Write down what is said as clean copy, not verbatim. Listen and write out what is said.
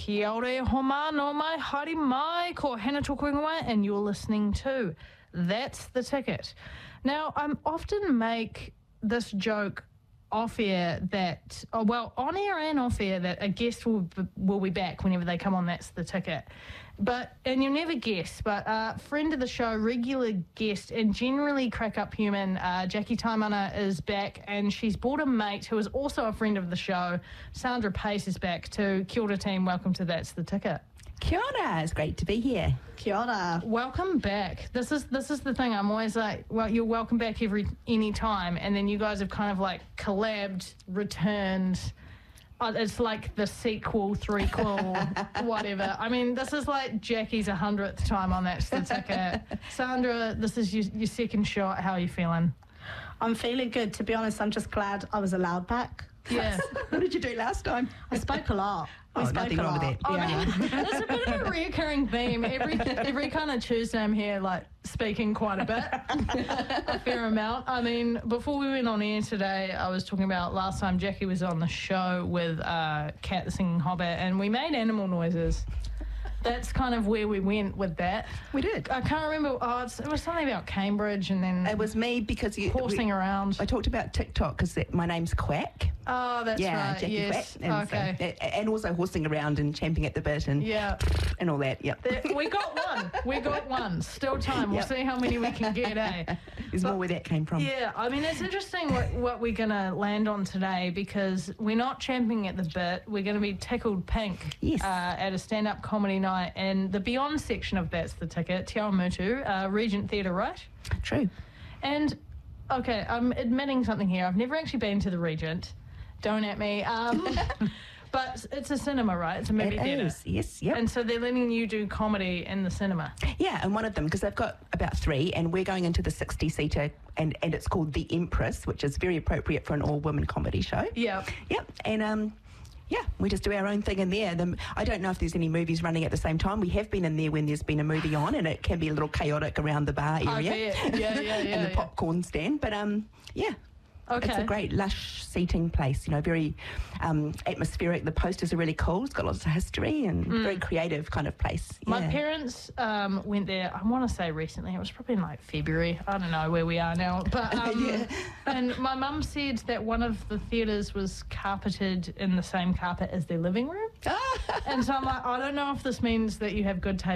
Kia ora e homa no mai, haere mai, ko hana tōku ingoa, and you're listening to That's the Ticket. Now, I often make this joke off-air that, on-air and off-air, that a guest will be back whenever they come on That's the Ticket. And you'll never guess, but friend of the show, regular guest, and generally crack-up human, Jackie Taimana is back, and she's brought a mate who is also a friend of the show. Sandra Pace is back too. Kia ora, team. Welcome to That's the Ticket. Kia ora, it's great to be here. Kia ora. Welcome back. This is the thing. I'm always like, well, you're welcome back any time, and then you guys have kind of like collabed, returned. It's like the sequel, threequel, whatever. I mean, this is like Jackie's 100th time on That's the Ticket. Sandra, this is your second shot. How are you feeling? I'm feeling good. To be honest, I'm just glad I was allowed back. Yeah. What did you do last time? I spoke a lot. We spoke nothing a wrong lot. with that. I mean, it's a bit of a reoccurring theme. Every kind of Tuesday I'm here, like, speaking quite a bit, a fair amount. I mean, before we went on air today, I was talking about last time Jackie was on the show with Cat the Singing Hobbit, and we made animal noises. That's kind of where we went with that. We did. I can't remember. It was something about Cambridge, and then It was me because horsing around. I talked about TikTok because my name's Quack. Oh, that's Yeah, right. Jackie Yes. Quack. And Okay. and also horsing around and champing at the bit and and all that. Yep. We got one. Still time. We'll Yep. see how many we can get, eh? There's more where that came from. Yeah, I mean, it's interesting what we're going to land on today, because we're not champing at the bit. We're going to be tickled pink Yes. at a stand-up comedy night, and the Beyond section of That's the Ticket, Te Awamutu, Regent Theatre, right? True. And, okay, I'm admitting something here. I've never actually been to the Regent. Don't at me. But it's a cinema, right? It's a movie theatre. It is, yes, yep. And so they're letting you do comedy in the cinema. Yeah, and one of them, because they've got about 3, and we're going into the 60-seater, and it's called The Empress, which is very appropriate for an all-women comedy show. Yeah. Yep, and we just do our own thing in there. I don't know if there's any movies running at the same time. We have been in there when there's been a movie on, and it can be a little chaotic around the bar area. Yeah. And the popcorn stand. But, yeah. Okay. It's a great lush seating place, very atmospheric. The posters are really cool. It's got lots of history and very creative kind of place. My Yeah. parents went there, I want to say recently. It was probably in like February. I don't know where we are now. But And my mum said that one of the theatres was carpeted in the same carpet as their living room. And so I'm like, I don't know if this means that you have good taste